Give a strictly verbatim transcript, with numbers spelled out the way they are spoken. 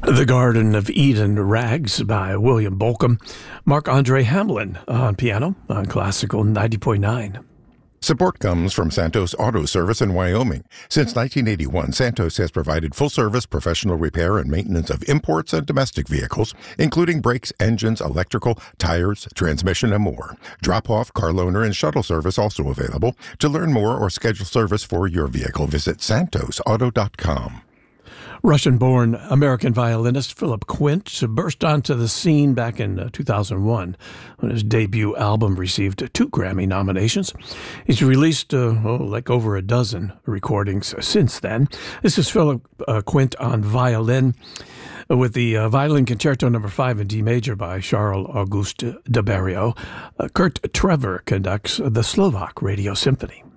The Garden of Eden Rags by William Bolcom. Marc-Andre Hamelin on piano on Classical ninety point nine. Support comes from Santos Auto Service in Wyoming. Since nineteen eighty-one, Santos has provided full-service professional repair and maintenance of imports and domestic vehicles, including brakes, engines, electrical, tires, transmission, and more. Drop-off, car loaner, and shuttle service also available. To learn more or schedule service for your vehicle, visit santos auto dot com. Russian-born American violinist Philip Quint burst onto the scene back in uh, two thousand one when his debut album received two Grammy nominations. He's released uh, oh, like over a dozen recordings since then. This is Philip uh, Quint on violin with the uh, Violin Concerto Number Five in D major by Charles Auguste de Barrio. Uh, Kurt Trevor conducts the Slovak Radio Symphony.